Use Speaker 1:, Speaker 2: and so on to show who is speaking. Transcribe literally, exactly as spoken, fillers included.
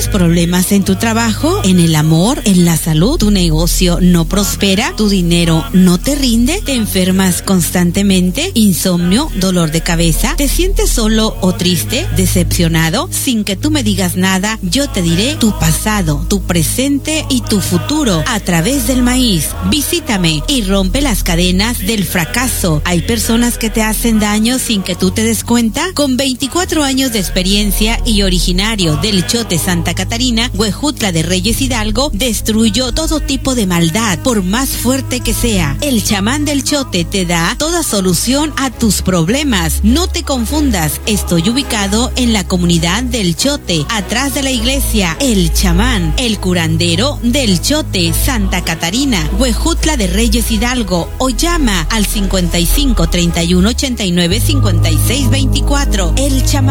Speaker 1: ¿Tienes problemas en tu trabajo, en el amor, en la salud? ¿Tu negocio no prospera? ¿Tu dinero no te rinde? ¿Te enfermas constantemente? ¿Insomnio? ¿Dolor de cabeza? ¿Te sientes solo o triste? ¿Decepcionado? Sin que tú me digas nada, yo te diré tu pasado, tu presente y tu futuro a través del maíz. Visítame y rompe las cadenas del fracaso. Hay personas que te hacen daño sin que tú te des cuenta. Con veinticuatro años de experiencia y originario del Chote Santa Catarina, Huejutla de Reyes Hidalgo, destruyo todo tipo de maldad, por más fuerte que sea. El chamán del Chote te da toda solución a tus problemas. No te confundas, estoy ubicado en la comunidad del Chote, atrás de la iglesia El Chamán, el curandero del Chote Santa Catarina, Huejutla de Reyes Hidalgo, o llama al cincuenta y cinco, treinta y uno, ochenta y nueve, cincuenta y seis, veinticuatro. El Chamán.